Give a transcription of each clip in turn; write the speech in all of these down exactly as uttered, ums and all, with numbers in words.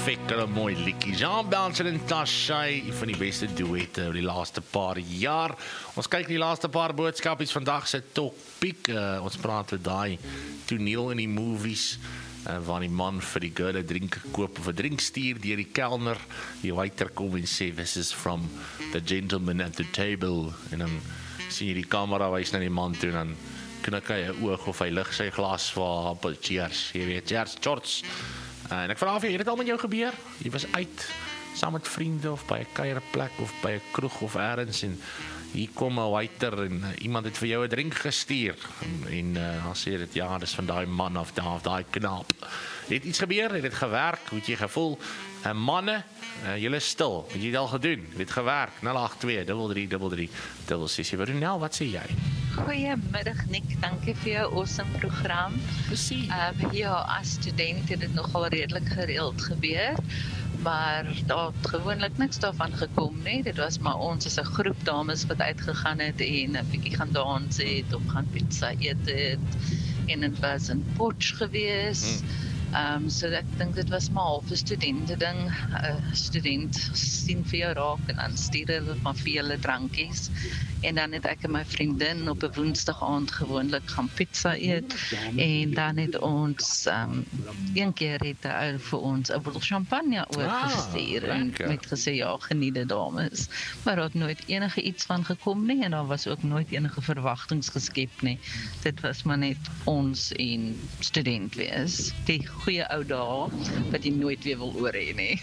verseker mooi liedjie. Jean Belcher en Tashay van die beste duette oor die laaste paar jaar. Ons kyk die laaste paar boodskapies vandag se topiek. Uh, ons praat oor daai toneel in die movies. Uh, waar die man vir die girl 'n drink koop of 'n drink stuur deur die kelner. Die waiter kom en sê, "This is from the gentleman at the table." En dan sien jy die kamera wys na die man toe en dan knik hy 'n oog of hy lig sy glas vir haar. Cheers, jy weet, cheers, shorts. En ek vraag af, het dit al met jou gebeur? Jy was uit, saam met vriende of by 'n kuierplek of by 'n kroeg of ergens en hier kom 'n waiter en uh, iemand het vir jou 'n drink gestuur. En, en uh, dan sê dit, ja, dis van daai man of daai, of daai knaap. Het iets gebeur? Het dit gewerk? Hoe het jy gevoel? Uh, manne, uh, julle stil. Het jy dit al gedoen? Het dit gewerk? nul agt twee, drie drie drie drie, dubbel ses sewe. Ronel, wat sê jy? Goeiemiddag Nick, dankie vir jou awesome program. Precies. Um, ja, as student het dit nogal redelik gereeld gebeur, maar daar het gewoonlik niks daarvan gekom nie. Dit was maar ons as 'n groep dames wat uitgegaan het en 'n bietjie gaan dans het of gaan pizza eet het en dit was 'n potch gewees. Hmm. Um, so ek dink dit was maar half 'n studente ding. 'n uh, Student sien vir jou raak en dan stuur hulle maar vir julle drankies. En dan het ek en my vriendin op 'n woensdag aand gewoonlik gaan pizza eet. En dan het ons um, een keer het 'n ou vir ons 'n bottel champagne oorgestuur ah, en met gesê ja, geniet dit dames. Maar daar het nooit enige iets van gekom nie en daar was ook nooit enige verwagtinge geskep nie. Dit was maar net ons en student wees. Die goeie ou dae wat jy nooit weer wil oor hê nie.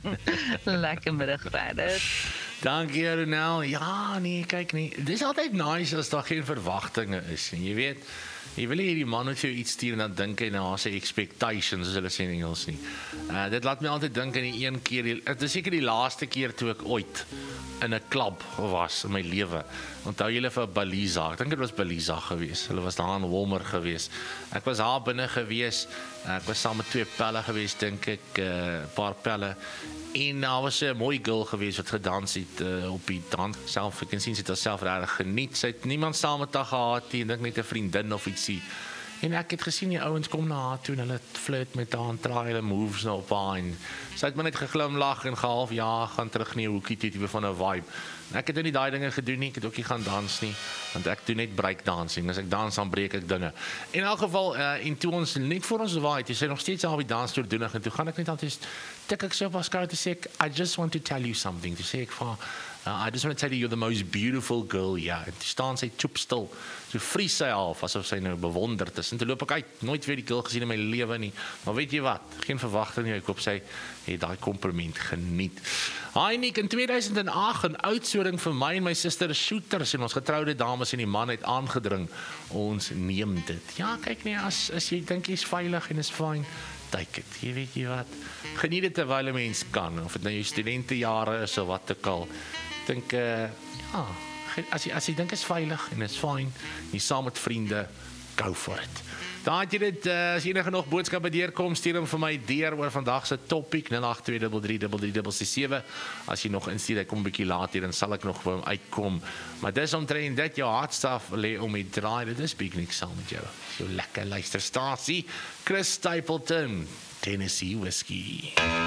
Lekker middag verder. Dankie Ronel. Ja, nee, kyk nie. Dis altyd nice as daar geen verwagtinge is. En jy weet, jy wil nie die man met jou iets stuur en dan dink hy nou, sy expectations, as hulle sê in Engels nie. Uh, dit laat my altyd dink aan die een keer, dit is seker die laaste keer toe ek ooit in 'n klub was in my lewe. Onthou julle vir Baliza? Ek dink dit was Baliza gewees. Hulle was daar in Wolmer gewees. Ek was daar binne gewees. Ek was saam met twee pelle gewees, dink ek, 'n uh, paar pelle. En daar was 'n mooi girl gewees wat gedans het uh, op die dans self. Ek kan sien sy het haarself regtig geniet. Sy het niemand saam met haar gehad nie, dink net 'n vriendin of ietsie. En ek het gesien die ouens kom na haar toe en hulle flirt met haar en try hulle moves nou op haar. En sy het maar net geglimlag en gehalf ja, gaan terug nie 'n hoekie toe tipe van 'n vibe. Ek het nou nie daai dinge gedoen nie, ek het ook nie gaan dans nie, want ek doen net breakdancing. As ek dans dan breek ek dinge. In elk geval, uh, en toe ons net voor ons waai, jy sê nog steeds al die dansstoel doen en toe gaan ek net altyd tik ek so op haar skouer te sê, I just want to tell you something, to sê ek van, uh, I just want to tell you you're the most beautiful girl, ja, en toe staan sy tjoep stil, so vries sy half, asof sy nou bewonderd is, en toe loop ek uit, nooit weer die girl gesien in my lewe nie, maar weet jy wat, geen verwagting nie, ek hoop sy het daai compliment geniet. Hi Nick, in tweeduisend agt, 'n uitsondering vir my en my suster shooters en ons getroude dames en die man het aangedring. Ons neem dit. Ja, kyk nie, as, as jy dink jy's veilig en is fyn, take it. Jy weet jy wat, geniet dit terwyl 'n mens kan, of dit nou jou studentejare is of wat ook al. Dink, uh, ja, as jy, as jy dink is veilig en is fyn, jy saam met vriende, go for it. Daar het jy dit, uh, as enige nog boodskappe deurkom, stuur hom vir my deur oor vandag se topiek, nul agt twee drie drie drie drie ses sewe. As jy nog instuur, hy kom 'n bietjie later, dan sal ek nog vir hom uitkom. Maar dis omtrent dit, jou hartstaf lê om die draai, dit is Big Nick saam met jou. So lekker luisterstasie, Chris Stapleton, Tennessee Whiskey.